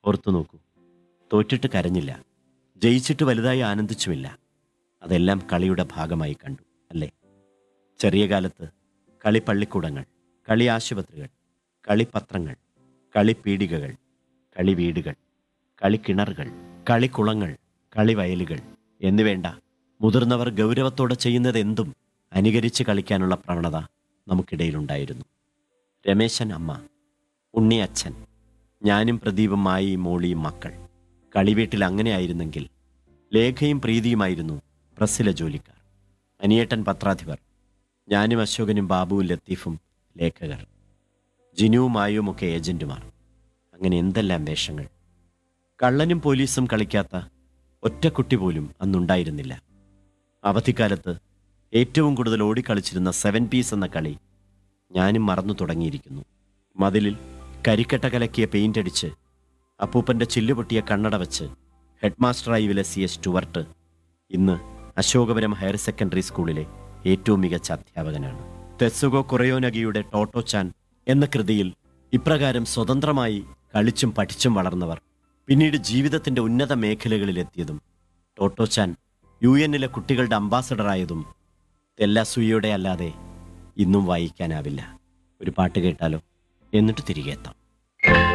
ഓർത്തു നോക്കൂ, തോറ്റിട്ട് കരഞ്ഞില്ല, ജയിച്ചിട്ട് വലുതായി ആനന്ദിച്ചുമില്ല. അതെല്ലാം കളിയുടെ ഭാഗമായി കണ്ടു, അല്ലേ? ചെറിയ കാലത്ത് കളിപ്പള്ളിക്കൂടങ്ങൾ, കളി ആശുപത്രികൾ, കളിപ്പത്രങ്ങൾ, കളിപ്പീടികകൾ, കളിവീടുകൾ, കളിക്കിണറുകൾ, കളിക്കുളങ്ങൾ, കളിവയലുകൾ എന്നുവേണ്ട മുതിർന്നവർ ഗൗരവത്തോടെ ചെയ്യുന്നതെന്തും അനുകരിച്ച് കളിക്കാനുള്ള പ്രവണത നമുക്കിടയിലുണ്ടായിരുന്നു. രമേശൻ അമ്മ, ഉണ്ണി അച്ഛൻ, ഞാനും പ്രദീപും മായയും മോളിയും മക്കൾ. കളിവീട്ടിൽ അങ്ങനെയായിരുന്നെങ്കിൽ ലേഖയും പ്രീതിയുമായിരുന്നു പ്രസ്സിലെ ജോലിക്കാർ, അനിയേട്ടൻ പത്രാധിപർ, ഞാനും അശോകനും ബാബുവും ലത്തീഫും ലേഖകർ, ജിനുവും മായുവുമൊക്കെ ഏജന്റുമാർ. അങ്ങനെ എന്തെല്ലാം വേഷങ്ങൾ! കള്ളനും പോലീസും കളിക്കാത്ത ഒറ്റ കുട്ടി പോലും അന്നുണ്ടായിരുന്നില്ല. അവധിക്കാലത്ത് ഏറ്റവും കൂടുതൽ ഓടിക്കളിച്ചിരുന്ന 7 പീസ് എന്ന കളി ഞാനും മറന്നു തുടങ്ങിയിരിക്കുന്നു. മതിലിൽ കരിക്കട്ട കലക്കിയ പെയിന്റ് അടിച്ച് അപ്പൂപ്പൻ്റെ ചില്ലുപൊട്ടിയ കണ്ണട വെച്ച് ഹെഡ് മാസ്റ്ററായി വിലസിയ സ്റ്റുവർട്ട് ഇന്ന് അശോകപുരം ഹയർ സെക്കൻഡറി സ്കൂളിലെ ഏറ്റവും മികച്ച അധ്യാപകനാണ്. തെസുഗോ കുറയോനഗിയുടെ ടോട്ടോ ചാൻ എന്ന കൃതിയിൽ ഇപ്രകാരം സ്വതന്ത്രമായി കളിച്ചും പഠിച്ചും വളർന്നവർ പിന്നീട് ജീവിതത്തിൻ്റെ ഉന്നത മേഖലകളിലെത്തിയതും ടോട്ടോ ചാൻ UN കുട്ടികളുടെ അംബാസഡറായതും തെല്ലസുയുടെ അല്ലാതെ ഇന്നും വായിക്കാനാവില്ല. ഒരു പാട്ട് കേട്ടാലോ? എന്നിട്ട് തിരികെ എത്താം.